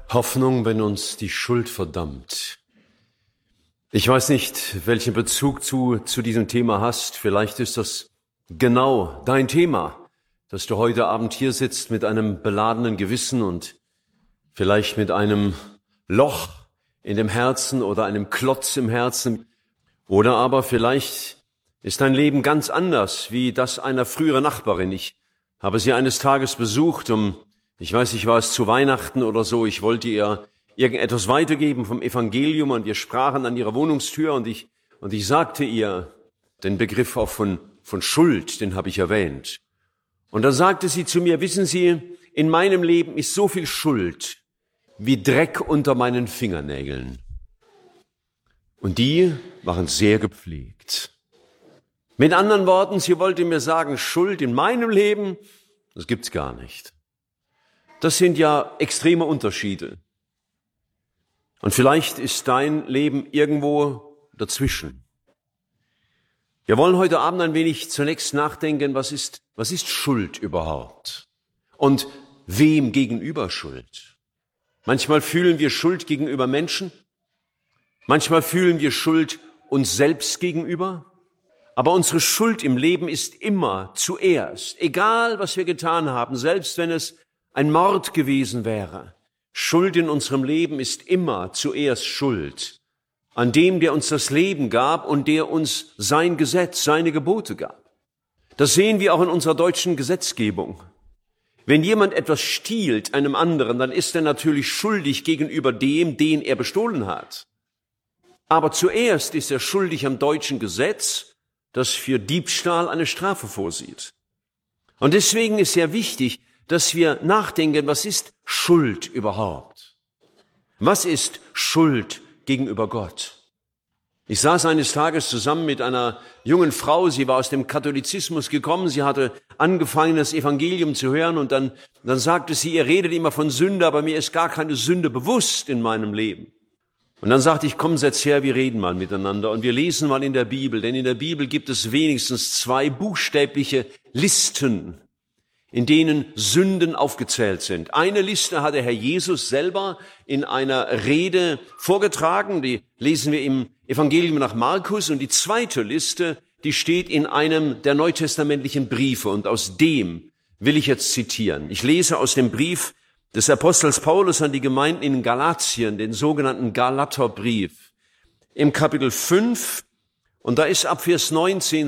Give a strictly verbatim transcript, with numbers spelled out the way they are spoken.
Hoffnung, wenn uns die Schuld verdammt. Ich weiß nicht, welchen Bezug du zu diesem Thema hast. Vielleicht ist das genau dein Thema, dass du heute Abend hier sitzt mit einem beladenen Gewissen und vielleicht mit einem Loch in dem Herzen oder einem Klotz im Herzen. Oder aber vielleicht ist dein Leben ganz anders wie das einer früheren Nachbarin. Ich habe sie eines Tages besucht, um Ich weiß nicht, war es zu Weihnachten oder so, ich wollte ihr irgendetwas weitergeben vom Evangelium und wir sprachen an ihrer Wohnungstür und ich, und ich sagte ihr den Begriff auch von, von Schuld, den habe ich erwähnt. Und da sagte sie zu mir, wissen Sie, in meinem Leben ist so viel Schuld wie Dreck unter meinen Fingernägeln. Und die waren sehr gepflegt. Mit anderen Worten, sie wollte mir sagen, Schuld in meinem Leben, das gibt's gar nicht. Das sind ja extreme Unterschiede. Und vielleicht ist dein Leben irgendwo dazwischen. Wir wollen heute Abend ein wenig zunächst nachdenken, was ist, was ist Schuld überhaupt? Und wem gegenüber Schuld? Manchmal fühlen wir Schuld gegenüber Menschen. Manchmal fühlen wir Schuld uns selbst gegenüber. Aber unsere Schuld im Leben ist immer zuerst, egal was wir getan haben, selbst wenn es ein Mord gewesen wäre. Schuld in unserem Leben ist immer zuerst Schuld an dem, der uns das Leben gab und der uns sein Gesetz, seine Gebote gab. Das sehen wir auch in unserer deutschen Gesetzgebung. Wenn jemand etwas stiehlt einem anderen, dann ist er natürlich schuldig gegenüber dem, den er bestohlen hat. Aber zuerst ist er schuldig am deutschen Gesetz, das für Diebstahl eine Strafe vorsieht. Und deswegen ist sehr wichtig, dass wir nachdenken, was ist Schuld überhaupt? Was ist Schuld gegenüber Gott? Ich saß eines Tages zusammen mit einer jungen Frau, sie war aus dem Katholizismus gekommen, sie hatte angefangen, das Evangelium zu hören und dann, dann sagte sie, ihr redet immer von Sünde, aber mir ist gar keine Sünde bewusst in meinem Leben. Und dann sagte ich, komm, setz her, wir reden mal miteinander und wir lesen mal in der Bibel, denn in der Bibel gibt es wenigstens zwei buchstäbliche Listen, in denen Sünden aufgezählt sind. Eine Liste hat der Herr Jesus selber in einer Rede vorgetragen, die lesen wir im Evangelium nach Markus, und die zweite Liste, die steht in einem der neutestamentlichen Briefe, und aus dem will ich jetzt zitieren. Ich lese aus dem Brief des Apostels Paulus an die Gemeinden in Galatien, den sogenannten Galaterbrief, im Kapitel fünf, und da ist ab Vers neunzehn